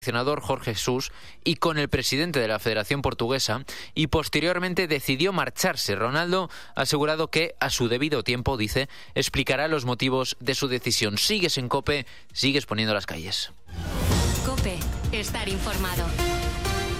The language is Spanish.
seleccionador Jorge Jesus y con el presidente de la Federación Portuguesa, y posteriormente decidió marcharse. Ronaldo ha asegurado que a su debido tiempo, dice, explicará los motivos de su decisión. Sigues en COPE, sigues poniendo las calles. COPE, estar informado.